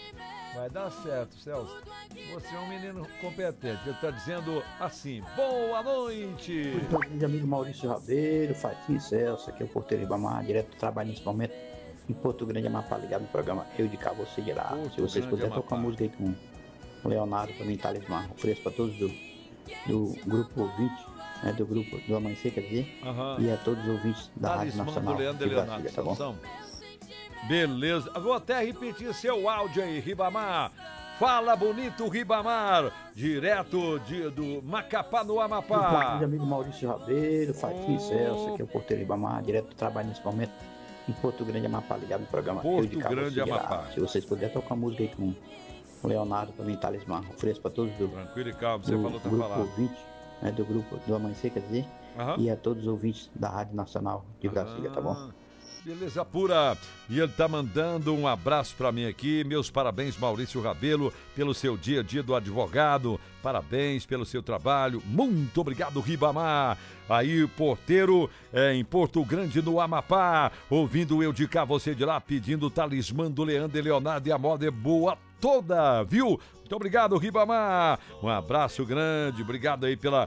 Vai dar certo, Celso. Você é um menino competente. Ele está dizendo assim: boa noite. Meu grande amigo Maurício Rabelo, Fatinho Celso, aqui é o Porteiro Ribamar, direto do trabalho nesse momento em Porto Grande, Amapá, ligado no programa Eu de Cá, Você de Lá. Se vocês puderem tocar uma música aí com o Leonardo, para mim, Talismã. Ofereço para todos do grupo ouvinte, né, do grupo do Amanhecer, quer dizer, e a todos os ouvintes da Rádio Nacional de Brasília, tá bom? Beleza. Eu vou até repetir seu áudio aí, Ribamar. Fala bonito, Ribamar, direto do Macapá, no Amapá. Meu grande amigo Maurício Rabelo, Fatinho Celso, aqui é o Porteiro Ribamar, direto do trabalho nesse momento em Porto Grande, Amapá, ligado no programa Eu de Cá, Grande, Você de Amapá. Lá. Se vocês puderem tocar uma música aí com o Leonardo, para mim, Talismã. Ofereço para todos Tranquilo e calmo, você falou, tá grupo falado. ouvinte, né, do grupo do Amanhecer, quer dizer, e a todos os ouvintes da Rádio Nacional de Brasília, tá bom? Beleza pura. E ele tá mandando um abraço pra mim aqui. Meus parabéns, Maurício Rabelo, pelo seu dia a dia do advogado. Parabéns pelo seu trabalho. Muito obrigado, Ribamar. Aí, Porteiro, em Porto Grande, no Amapá. Ouvindo Eu de Cá, Você de Lá, pedindo o Talismã do Leandro e Leonardo. E a moda é boa toda, viu? Muito obrigado, Ribamar. Um abraço grande. Obrigado aí pela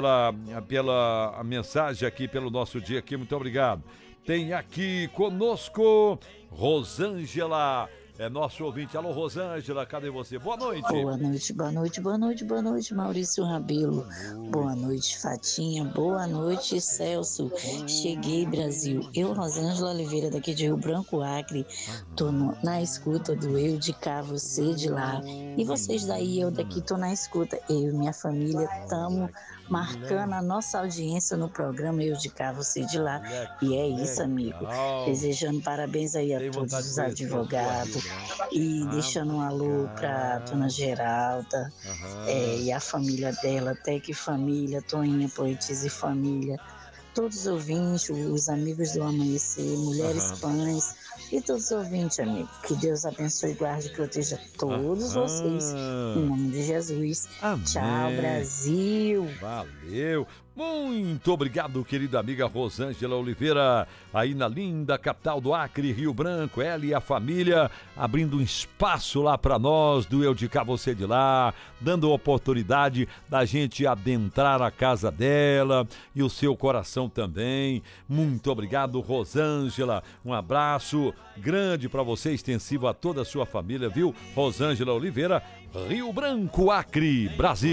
mensagem aqui, pelo nosso dia aqui. Muito obrigado. Tem aqui conosco Rosângela, é nosso ouvinte. Alô, Rosângela, cadê você? Boa noite. Boa noite, boa noite, boa noite, boa noite, Maurício Rabelo. Boa noite, Fatinha. Boa noite, Celso. Cheguei, Brasil. Eu, Rosângela Oliveira, daqui de Rio Branco, Acre. Tô na escuta do Eu de Cá, Você de Lá. E vocês daí, eu daqui, tô na escuta. Eu e minha família estamos marcando a nossa audiência no programa Eu de Cá, Você de Lá. E é isso, amigo. Desejando parabéns aí a todos os advogados. E deixando um alô pra Dona Geralda e a família dela, até que família, Toinha, Poetisa e família, todos os ouvintes, os amigos do Amanhecer, Mulheres Pães e todos os ouvintes, amigo. Que Deus abençoe, guarde e proteja todos vocês. Em nome de Jesus. Amém. Tchau, Brasil. Valeu. Muito obrigado, querida amiga Rosângela Oliveira, aí na linda capital do Acre, Rio Branco. Ela e a família abrindo um espaço lá para nós, do Eu de Cá, Você de Lá, dando a oportunidade da gente adentrar a casa dela e o seu coração também. Muito obrigado, Rosângela. Um abraço grande para você, extensivo a toda a sua família, viu? Rosângela Oliveira, Rio Branco, Acre, Brasil.